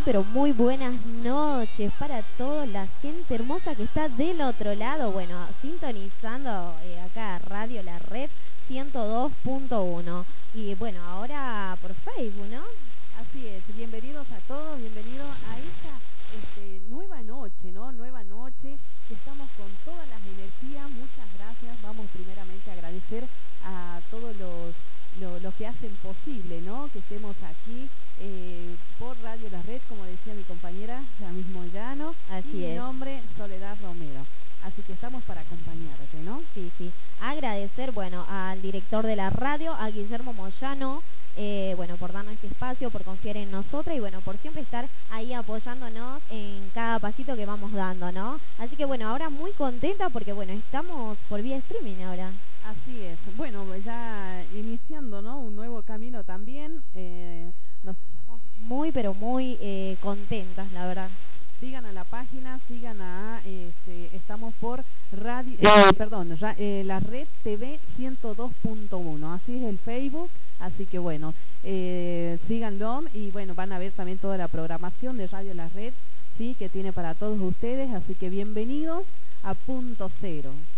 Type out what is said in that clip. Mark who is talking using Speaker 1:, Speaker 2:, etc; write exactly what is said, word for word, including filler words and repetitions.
Speaker 1: pero muy buenas noches para toda la gente hermosa que está del otro lado. Bueno, sintonizando eh, acá Radio La Red ciento dos punto uno. Y bueno, ahora por Facebook, ¿no?
Speaker 2: Así es, bienvenidos a todos, bienvenidos a esta este, nueva noche, ¿no? Nueva noche, que estamos con todas las energías. Muchas gracias. Vamos primeramente a agradecer a todos los, los, los que hacen posible, ¿no? Que estemos aquí eh, por Radio La Red, como decía mi compañera, ya mismo Llano.
Speaker 1: Así
Speaker 2: y
Speaker 1: es.
Speaker 2: Mi nombre, Soledad Romero. Así que estamos para acompañarte, ¿no?
Speaker 1: Sí, sí. Agradecer, bueno, al director de la radio, a Guillermo Moyano, eh, bueno, por darnos este espacio, por confiar en nosotras y bueno, por siempre estar ahí apoyándonos en cada pasito que vamos dando, ¿no? Así que bueno, ahora muy contenta porque bueno, estamos por vía streaming ahora.
Speaker 2: Así es. Bueno, ya iniciando, ¿no? Un nuevo camino también. Eh, nos
Speaker 1: estamos muy, pero muy eh, contentas, la verdad.
Speaker 2: Sigan a la página, sigan a, este, estamos por radio, eh, perdón, ra, eh, la red T V ciento dos punto uno, así es el Facebook, así que bueno, eh, síganlo y bueno, van a ver también toda la programación de Radio La Red, sí, que tiene para todos ustedes, así que bienvenidos a Punto Cero.